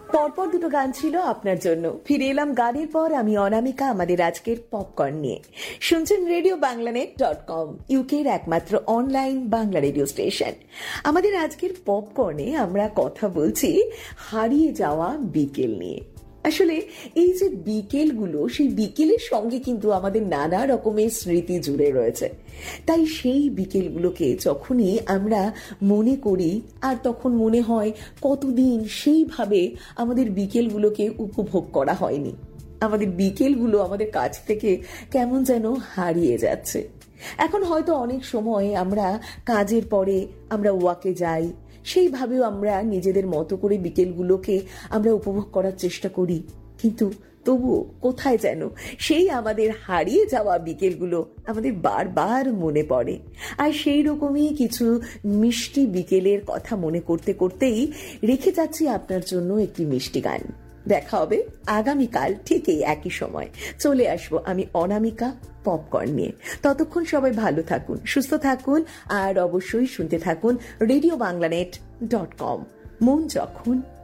পরপর দুটো গান ছিল আপনার জন্য। ফিরে এলাম গানের পর, আমি অনামিকা, আমাদের আজকের পপকর্ন নিয়ে। শুনছেন রেডিও বাংলানেট.com, ইউকের একমাত্র অনলাইন বাংলা রেডিও স্টেশন। আমাদের আজকের পপকর্নে আমরা কথা বলছি হারিয়ে যাওয়া বিকেল নিয়ে। আসলে এই যে বিকেলগুলো, সেই বিকেলের সঙ্গে কিন্তু আমাদের নানা রকমের স্মৃতি জুড়ে রয়েছে। তাই সেই বিকেলগুলোকে যখনই আমরা মনে করি, আর তখন মনে হয় কতদিন সেইভাবে আমাদের বিকেলগুলোকে উপভোগ করা হয়নি। আমাদের বিকেলগুলো আমাদের কাছ থেকে কেমন যেন হারিয়ে যাচ্ছে। এখন হয়তো অনেক সময় আমরা কাজের পরে আমরা ওয়াকে যাই, সেইভাবেও আমরা নিজেদের মতো করে বিকেলগুলোকে আমরা উপভোগ করার চেষ্টা করি, কিন্তু তবুও কোথায় যেন সেই আমাদের হারিয়ে যাওয়া বিকেলগুলো আমাদের বারবার মনে পড়ে। আর সেই রকমই কিছু মিষ্টি বিকেলের কথা মনে করতে করতেই রেখে যাচ্ছি আপনার জন্য একটি মিষ্টি গান। দেখা হবে আগামীকাল ঠিক এই একই সময়। চলে আসবো আমি অনামিকা পপকর্ন নিয়ে। ততক্ষণ সবাই ভালো থাকুন, সুস্থ থাকুন, আর অবশ্যই শুনতে থাকুন রেডিও বাংলানেট.com। মন যখন